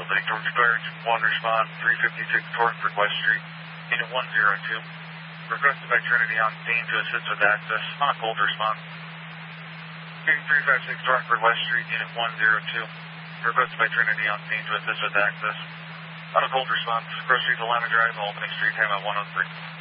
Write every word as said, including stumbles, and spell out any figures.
Lake George Fire one respond, three fifty-six Torrenford West Street, Unit one zero two. Requested by Trinity on scene to assist with access. On a cold response. Unit three fifty-six Torrenford West Street, Unit one zero two. Requested by Trinity on scene to assist with access. On a cold response. Grove Street to Lima Drive, Albany Street, time at one oh three.